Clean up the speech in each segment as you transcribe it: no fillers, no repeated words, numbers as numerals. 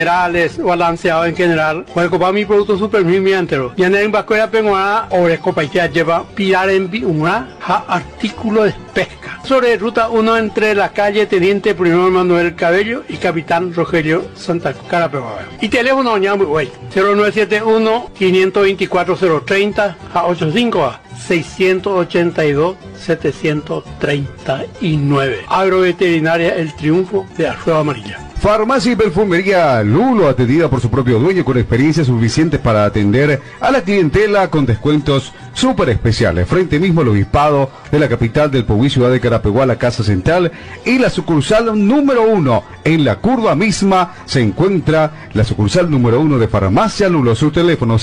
minerales balanceado en general. Puede comprar mi producto super premium entero. Y en Vascoya Penguana, o Escopaitea lleva pilar en una artículo de pesca. Sobre ruta 1 entre la calle Teniente Primero Manuel Cabello y Capitán Rogelio Santa Carapeguá. Y teléfono ñambu, güey, 0971-524-030 a 85-682-739. Agroveterinaria El Triunfo de Arzuela Amarilla. Farmacia y perfumería Lulo, atendida por su propio dueño con experiencias suficientes para atender a la clientela con descuentos súper especiales. Frente mismo al obispado de la capital del Pueblo ciudad de Carapeguá, la Casa Central, y la sucursal número 1. En la curva misma se encuentra la sucursal número 1 de Farmacia Lulo. Su teléfono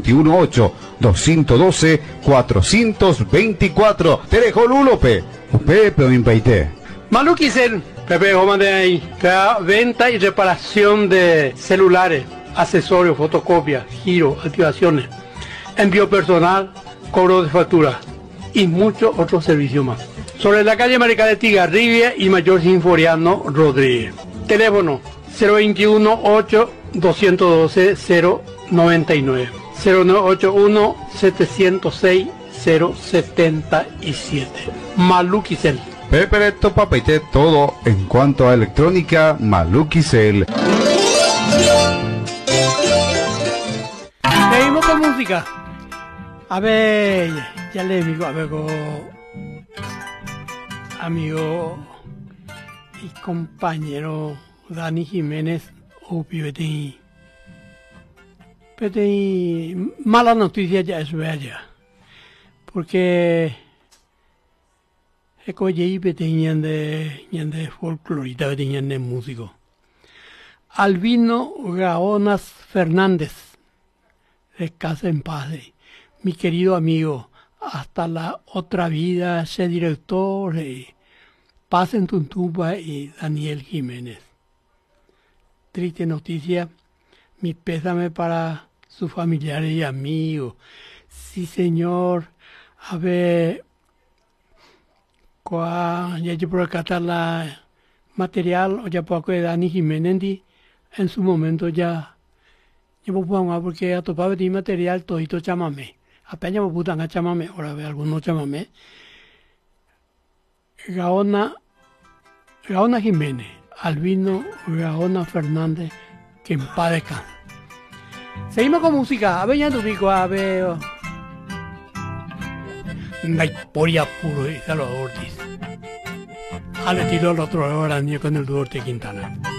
021-8-212-424. Te dejo Lulope. Pepe o Impaité. Maluquicel, Pepe Goma de ahí, venta y reparación de celulares, accesorios, fotocopias, giro, activaciones, envío personal, cobro de factura y muchos otros servicios más. Sobre la calle Marica de Tigarribia y Mayor Sinforiano Rodríguez. Teléfono 021-8-212-099, 0981-706-077. Maluquicel. Pepereto Papaité, todo en cuanto a electrónica, Maluquicel. Seguimos con música. A ver, ya le digo, a ver, amigo y compañero Dani Jiménez, mala noticia ya es bella, porque Ecoyeipe tenían de folclorista, tenían de músico. Albino Gaonas Fernández, descansa en paz, mi querido amigo, hasta la otra vida, ese director, Paz en Tuntumba y Daniel Jiménez. Triste noticia, mi pésame para sus familiares y amigos. Sí, señor, a ver, ya yo por acá la material o ya poco de Dani Jiménez en su momento ya puedo jugar porque a topar de material todito chamamé apenas me putan a chamamé ahora ve algunos chamamé Gaona Jiménez, Albino Gaona Fernández, que en paz descanse. Seguimos con música, a ver ya tu pico, a ver Naiporia puro y Salvador Ortiz. Al estilo del otro grande con el Duarte Quintana.